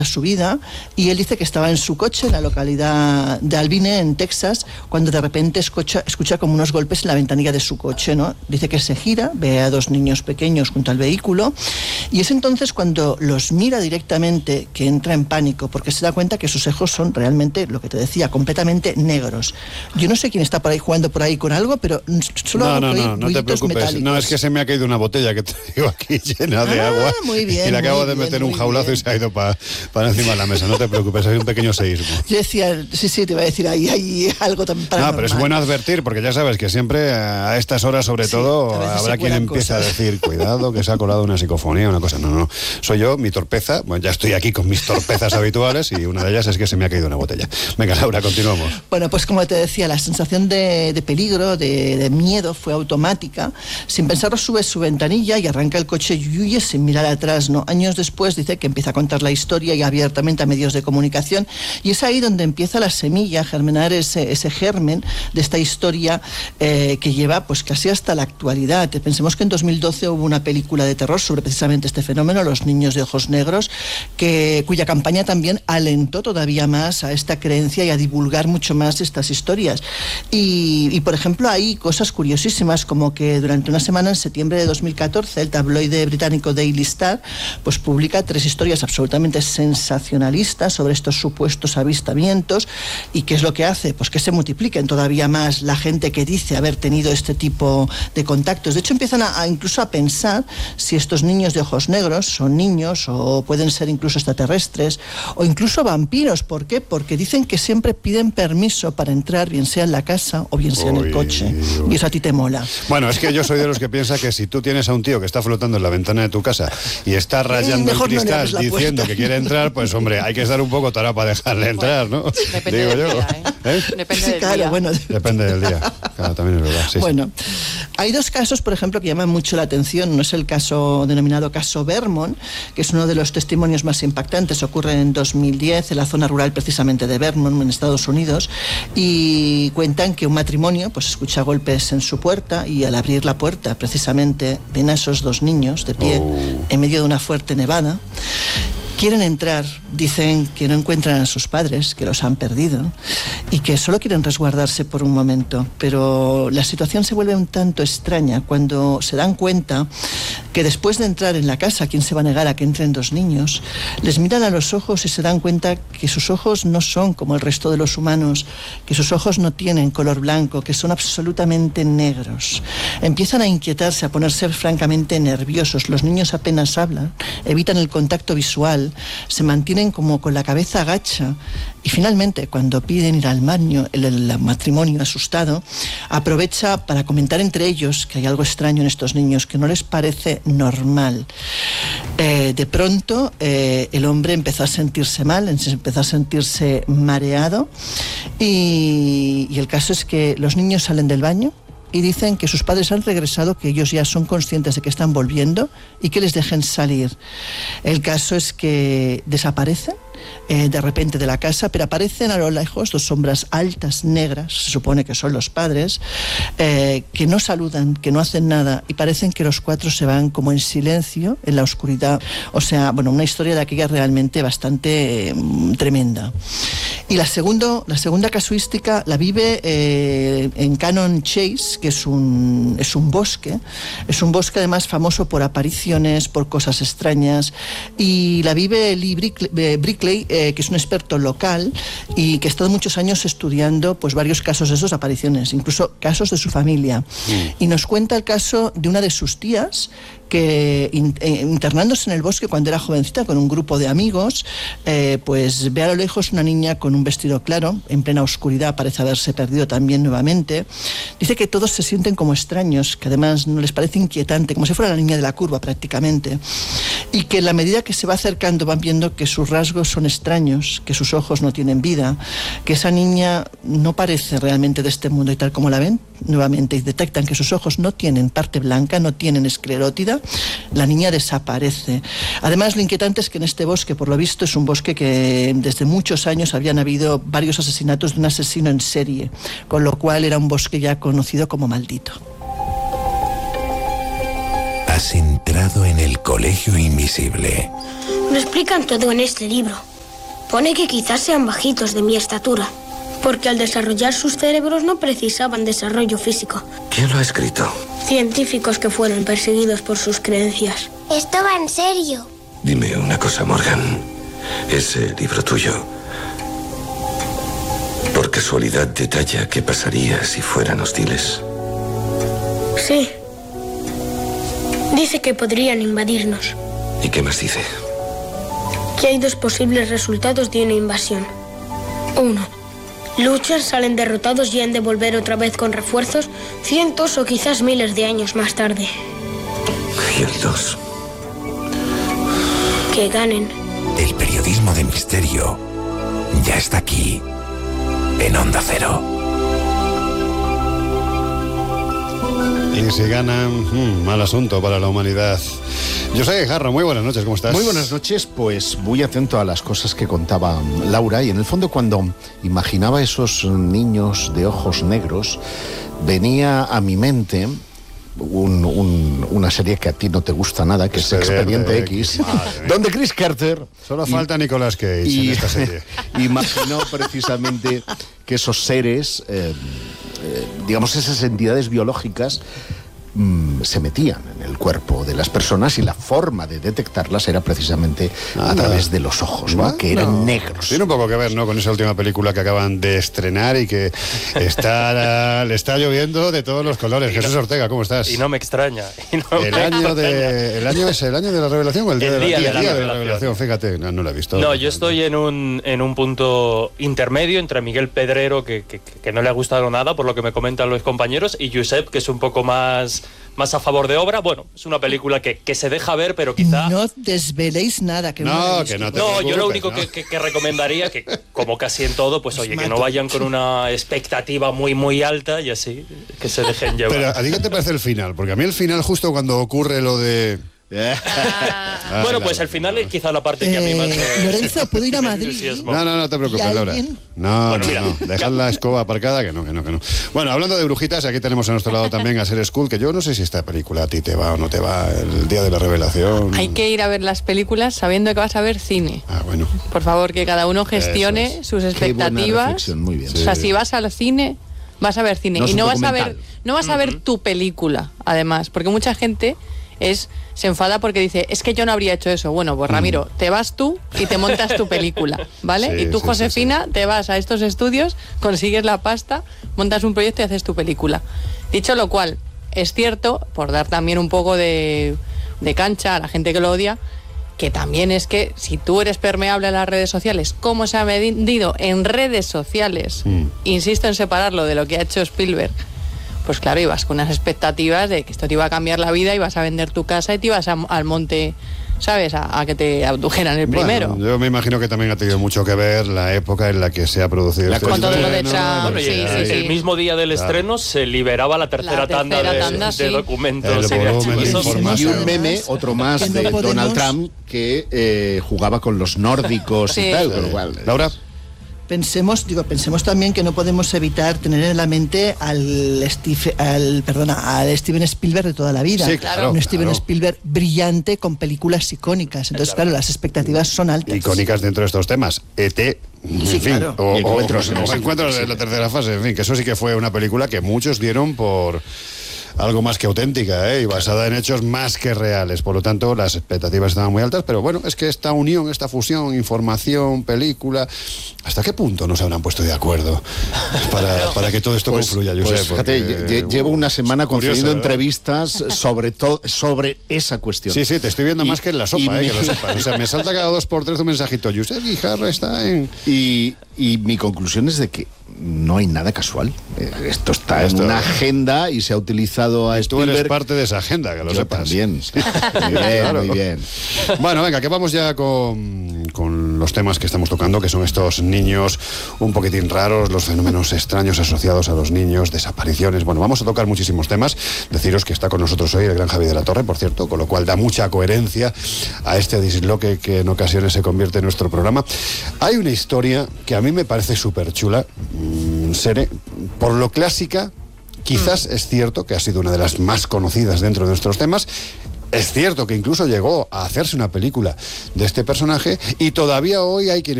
su vida, y él dice que estaba en su coche en la localidad de Albine, en Texas, cuando de repente escucha como unos golpes en la ventanilla de su coche, ¿no? Dice que se gira, ve a dos niños pequeños junto al vehículo, y es entonces cuando los mira directamente que entra en pánico, porque se da cuenta que sus ojos son realmente, lo que te decía, completamente negros. Yo no sé quién está por ahí jugando por ahí con algo, pero solo no te preocupes. Metálicos. No, es que se me ha caído una botella que traigo aquí llena de agua, muy bien, y le acabo de meter un jaulazo y se ha ido para encima de la mesa. No te preocupes, hay un pequeño seísmo. Yo decía, sí, te iba a decir, ahí hay algo tan paranormal. No, pero es bueno advertir, porque ya sabes que siempre a estas horas, sobre todo, habrá quien empieza a decir, cuidado, que se ha colado una psicofonía, una cosa. No, soy yo, mi torpeza. Bueno, ya estoy aquí con mis torpezas habituales, y una de ellas es que se me ha caído una botella. Venga, Laura, continuamos. Bueno, pues como te decía, la sensación de peligro, de miedo, fue automática. Sin pensarlo, sube su ventanilla y arranca el coche y huye sin mirar atrás, ¿no? Años después dice que empieza a contar la historia y abiertamente a medios de comunicación, y es ahí donde empieza la semilla a germinar ese germen de esta historia que lleva pues casi hasta la actualidad. Pensemos que en 2012 hubo una película de terror sobre precisamente este fenómeno, Los niños de ojos negros, cuya campaña también alentó todavía más a esta creencia y a divulgar mucho más estas historias. Y por ejemplo, hay cosas curiosísimas, como que durante una semana, en septiembre de 2014, el tabloide británico Daily Star pues publica 3 historias absolutamente sensacionalistas sobre estos supuestos avistamientos. ¿Y qué es lo que hace? Pues que se multipliquen todavía más la gente que dice haber tenido este tipo de contactos. De hecho, empiezan incluso a pensar si estos niños de ojos negros son niños, o pueden ser incluso extraterrestres, o incluso vampiros. ¿Por qué? Porque dicen que siempre piden permiso para entrar, bien sea en la casa o bien sea en el coche. Y eso a ti te mola. Bueno, es que yo soy de los que piensa que si tú tienes a un tío que está flotando en la ventana de tu casa y está rayando el cristal diciendo que quiere entrar, pues hombre, hay que estar un poco tarado para dejarle entrar, ¿no? Depende del día, ¿eh? Depende del día. Bueno, depende del día. Claro, también es verdad. Sí, bueno, hay 2 casos, por ejemplo, que llaman mucho la atención. No es el caso denominado caso Vermont, que es uno de los testimonios más impactantes. Ocurre en 2010 en la zona rural precisamente de Vermont, en Estados Unidos, y cuentan que un matrimonio pues escucha golpes en su puerta, y al abrir la puerta precisamente ven a esos 2 niños de pie en medio de una fuerte nevada. Quieren entrar, dicen que no encuentran a sus padres, que los han perdido, y que solo quieren resguardarse por un momento. Pero la situación se vuelve un tanto extraña cuando se dan cuenta que después de entrar en la casa, ¿quién se va a negar a que entren 2 niños? Les miran a los ojos y se dan cuenta que sus ojos no son como el resto de los humanos, que sus ojos no tienen color blanco, que son absolutamente negros. Empiezan a inquietarse, a ponerse francamente nerviosos. Los niños apenas hablan, evitan el contacto visual, se mantienen como con la cabeza agacha, y finalmente, cuando piden ir al baño, el matrimonio asustado aprovecha para comentar entre ellos que hay algo extraño en estos niños, que no les parece normal. De pronto el hombre empezó a sentirse mal, empezó a sentirse mareado, y el caso es que los niños salen del baño y dicen que sus padres han regresado, que ellos ya son conscientes de que están volviendo y que les dejen salir. El caso es que desaparecen de repente de la casa, pero aparecen a lo lejos 2 sombras altas, negras, se supone que son los padres, que no saludan, que no hacen nada, y parecen que los 4 se van como en silencio, en la oscuridad. O sea, bueno, una historia de aquella realmente bastante tremenda. Y la segunda casuística la vive en Cannon Chase, que es un bosque además famoso por apariciones, por cosas extrañas, y la vive Lee Brickley, que es un experto local y que ha estado muchos años estudiando pues varios casos de esas apariciones, incluso casos de su familia. Y nos cuenta el caso de una de sus tías que internándose en el bosque cuando era jovencita con un grupo de amigos, pues ve a lo lejos una niña con un vestido claro, en plena oscuridad, parece haberse perdido también nuevamente. Dice que todos se sienten como extraños, que además no les parece inquietante, como si fuera la niña de la curva prácticamente, y que en la medida que se va acercando van viendo que sus rasgos son extraños, que sus ojos no tienen vida, que esa niña no parece realmente de este mundo, y tal como la ven nuevamente y detectan que sus ojos no tienen parte blanca, no tienen esclerótida, la niña desaparece. Además, lo inquietante es que en este bosque, por lo visto, es un bosque que desde muchos años habían habido varios asesinatos de un asesino en serie, con lo cual era un bosque ya conocido como maldito. Has entrado en el colegio invisible. Lo explican todo en este libro. Pone que quizás sean bajitos de mi estatura, porque al desarrollar sus cerebros no precisaban desarrollo físico. ¿Quién lo ha escrito? Científicos que fueron perseguidos por sus creencias. Esto va en serio. Dime una cosa, Morgan. Ese libro tuyo, ¿por casualidad detalla qué pasaría si fueran hostiles? Sí. Dice que podrían invadirnos. ¿Y qué más dice? Que hay 2 posibles resultados de una invasión. 1. Luchan, salen derrotados y han de volver otra vez con refuerzos cientos o quizás miles de años más tarde. ¿Y el 2? Que ganen. El periodismo de misterio ya está aquí, en Onda Cero. Y si ganan, mal asunto para la humanidad. Yo soy Jarro, muy buenas noches, ¿cómo estás? Muy buenas noches, pues muy atento a las cosas que contaba Laura, y en el fondo cuando imaginaba esos niños de ojos negros, venía a mi mente una serie que a ti no te gusta nada, que es Expediente X, donde Chris Carter... Solo falta Nicolas Cage en esta serie. Imaginó precisamente que esos seres, digamos esas entidades biológicas, se metían en el cuerpo de las personas, y la forma de detectarlas era precisamente a través de los ojos, ¿no? Que eran negros. Tiene un poco que ver, ¿no?, con esa última película que acaban de estrenar y que le está lloviendo de todos los colores. Jesús Ortega, ¿cómo estás? Y no me extraña. ¿El año es el año de la revelación o el día de la revelación? Fíjate, no lo he visto. No, yo estoy en un punto intermedio entre Miguel Pedrero, que no le ha gustado nada por lo que me comentan los compañeros, y Josep, que es un poco más a favor de obra. Bueno, es una película que se deja ver, pero quizá... No desveléis nada. No, yo lo único que recomendaría, que como casi en todo, pues oye, que no vayan con una expectativa muy, muy alta, y así que se dejen llevar. Pero ¿a ti qué te parece el final? Porque a mí el final, justo cuando ocurre lo de... Bueno, pues al final es quizá la parte que a mí más... Lorenzo, ¿puedo ir a Madrid? No te preocupes, Laura. No. Dejad la escoba aparcada, que no. Bueno, hablando de brujitas, aquí tenemos a nuestro lado también a Ser School, que yo no sé si esta película a ti te va o no te va, el día de la revelación. Hay que ir a ver las películas sabiendo que vas a ver cine. Bueno. Por favor, que cada uno gestione sus expectativas. Muy bien. O sea, si vas al cine, vas a ver cine. Y no vas a ver tu película, además, porque mucha gente se enfada porque dice, es que yo no habría hecho eso. Bueno, pues Ramiro, te vas tú y te montas tu película, ¿vale? Sí, y tú, Josefina, te vas a estos estudios, consigues la pasta, montas un proyecto y haces tu película. Dicho lo cual, es cierto, por dar también un poco de cancha a la gente que lo odia, que también es que si tú eres permeable a las redes sociales, como se ha vendido en redes sociales, insisto en separarlo de lo que ha hecho Spielberg, pues claro, ibas con unas expectativas de que esto te iba a cambiar la vida, ibas a vender tu casa y te ibas al monte, ¿sabes?, a que te abdujeran el primero. Bueno, yo me imagino que también ha tenido mucho que ver la época en la que se ha producido con todo lo de Trump. El mismo día del estreno se liberaba la tercera tanda de documentos. Y un meme, otro más, de Donald Trump, que jugaba con los nórdicos y tal. Con lo cual, Laura. Pensemos también que no podemos evitar tener en la mente al Steven Spielberg de toda la vida. Sí, claro, un Steven Spielberg brillante con películas icónicas. Entonces, claro, las expectativas son altas. Icónicas dentro de estos temas. E.T., en fin, claro. o encuentros de la tercera fase, en fin, que eso sí que fue una película que muchos dieron por algo más que auténtica, y basada en hechos más que reales. Por lo tanto, las expectativas estaban muy altas, pero bueno, es que esta unión, esta fusión, información, película, ¿hasta qué punto nos habrán puesto de acuerdo para que todo esto confluya? Yo sé, fíjate, llevo una semana concediendo entrevistas sobre esa cuestión. Sí, te estoy viendo más que en la sopa, que lo sepas. O sea, me salta cada 2 por 3 un mensajito. Josep Guijarro está en... Y mi conclusión es de que no hay nada casual. Esto está en una agenda y se ha utilizado a Spielberg. Tú eres parte de esa agenda, que lo sepas. También. Muy bien. Bueno, venga, que vamos ya con los temas que estamos tocando, que son estos niños un poquitín raros, los fenómenos extraños asociados a los niños, desapariciones. Bueno, vamos a tocar muchísimos temas. Deciros que está con nosotros hoy el gran Javi de la Torre, por cierto, con lo cual da mucha coherencia a este disloque que en ocasiones se convierte en nuestro programa. Hay una historia que a mí me parece súper chula, Sere, por lo clásica. Quizás es cierto que ha sido una de las más conocidas dentro de nuestros temas. Es cierto que incluso llegó a hacerse una película de este personaje, y todavía hoy hay quienes